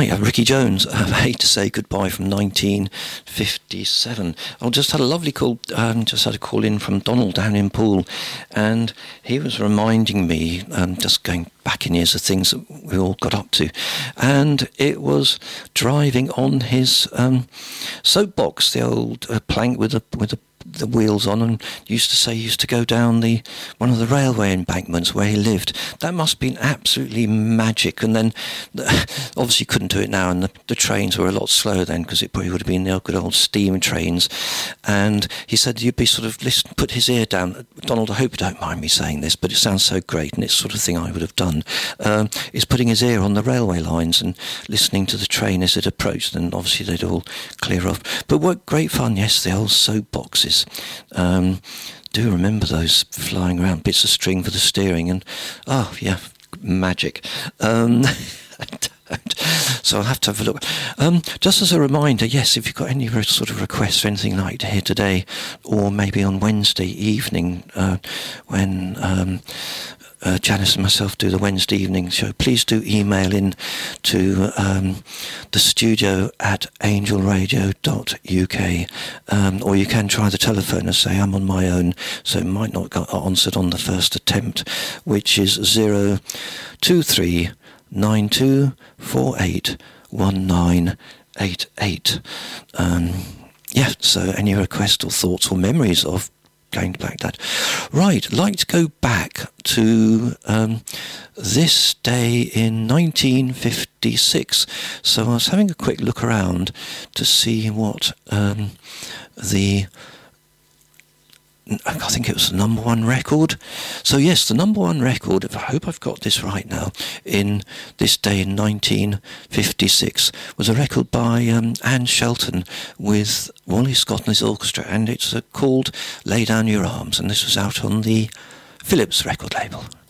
Right, Ricky Jones, I hate to say goodbye from 1957. I just had a lovely call, just had a call in from Donald down in Poole, and he was reminding me, just going back in years of things that we all got up to, and it was driving on his soapbox, the old plank with the wheels on, and used to go down one of the railway embankments where he lived. That must have been absolutely magic. And then obviously couldn't do it now, and the trains were a lot slower then, because it probably would have been the good old steam trains. And he said you'd be sort of put his ear down. Donald, I hope you don't mind me saying this, but it sounds so great, and it's the sort of thing I would have done, is putting his ear on the railway lines and listening to the train as it approached, and obviously they'd all clear off. But what great fun, yes, the old soapboxes. Do remember those flying around, bits of string for the steering, and magic. So I'll have to have a look. Just as a reminder, yes, if you've got any sort of requests for anything like to hear today, or maybe on Wednesday evening when Janice and myself do the Wednesday evening show, please do email in to the studio at angelradio.uk, or you can try the telephone and say I'm on my own, so it might not get answered on the first attempt, which is 023 9248 1988. So any requests or thoughts or memories of going back that. Right, like to go back to this day in 1956. So I was having a quick look around to see what I think it was the number one record. So yes, the number one record, I hope I've got this right now, in this day in 1956 was a record by Anne Shelton with Wally Scott and his orchestra, and it's called Lay Down Your Arms, and this was out on the Philips record label.